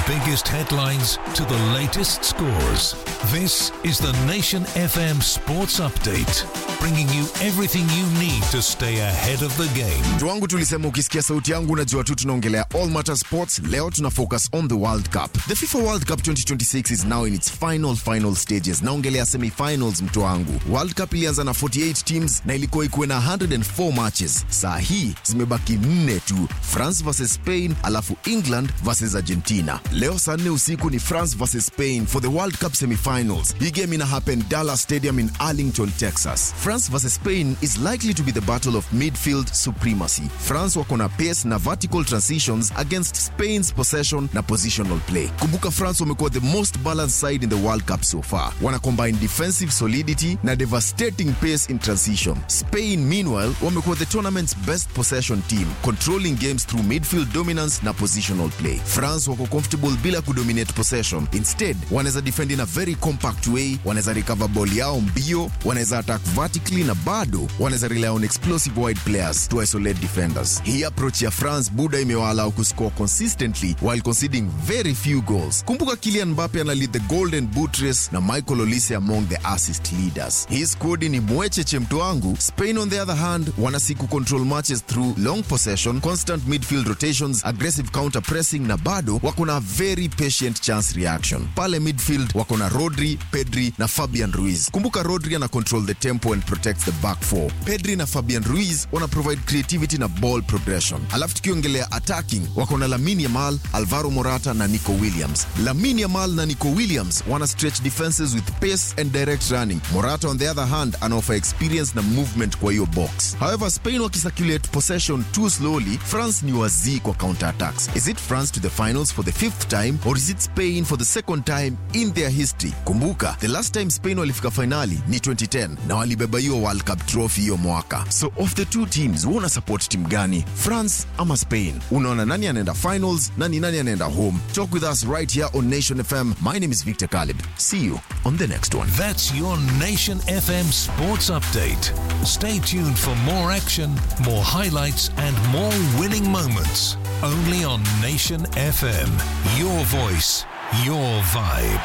biggest headlines to the latest scores. This is the Nation FM Sports Update, bringing you everything you need to stay ahead of the game. Tuangu tulisema ukisikia sauti yangu unajua tu tunaongelea All Matter Sports. Leo tuna focus on the World Cup. The FIFA World Cup 2026 is now in its final stages. Naongelea semi-finals mtu wangu. World Cup ilianza na 48 teams na ilikuwa ikuwe na 104 matches. Saa hii zimebaki 4 tu. France versus Spain, alafu England versus Argentina. Leo saa 4 usiku ni France versus Spain for the World Cup semi-finals. Hii game ina happen Dallas Stadium in Arlington, Texas. France versus Spain is likely to be the battle of midfield supremacy. France wako na pace na vertical transitions against Spain's possession na positional play. Kumbuka France wamekuwa the most balanced side in the World Cup so far. Wana combine defensive solidity na devastating pace in transition. Spain meanwhile wamekuwa the tournament's best possession team, controlling games through midfield dominance na positional play. France wako comfortable bila kudominate possession. Instead, wanaweza defend in a very compact way, wanaweza recover ball yao mbio, wanaweza attack vertically na bado wanaweza rely on explosive wide players to isolate defenders. Hii approach ya France buda imewaallow kuscore consistently while conceding very few goals. Kumbuka Kylian Mbappe ana lead the Golden Boot race na Michael Olise among the assist leaders. His squad ni mwecheche mtu wangu. Spain on the other hand wanasiku control matches through long possession, constant midfield rotations, aggressive counter pressing na bado wako na very patient chance reaction. Pale midfield wako na Rodri, Pedri na Fabian Ruiz. Kumbuka Rodri ana control the tempo and protects the back four. Pedri na Fabian Ruiz wana provide creativity na ball progression. Alafu tukiongelea attacking wako na Lamine Yamal, Alvaro Morata na Nico Williams. Lamine Yamal na Nico Williams wana stretch defenses with pace and direct running. Morata on the other hand ana offer experience na movement kwa hiyo box. However, Spain wakisacculate possession too slowly, France ni wazii kwa counter attacks. Is it France to the finals for the 5th time or is it Spain for the 2nd time in their history? Kumbuka, the last time Spain walifika finali ni 2010 na walibeba hiyo World Cup trophy hiyo mwaka. So of the two teams, una support team gani? France ama Spain? Unaona nani anaenda finals, nani anaenda home? Talk with us right here on Nation FM. My name is Victor Caleb. See you on the next one. That's your Nation FM Sports Update. Stay tuned for more action, more highlights, and more winning moments. Only on Nation FM. Your voice, your vibe.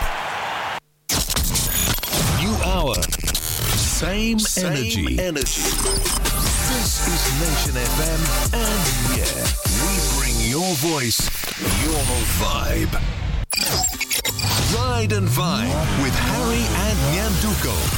New hour. Same energy. This is Nation FM, and yeah, we bring your voice, your vibe. Ride and Vibe with Harry and Nyanduko.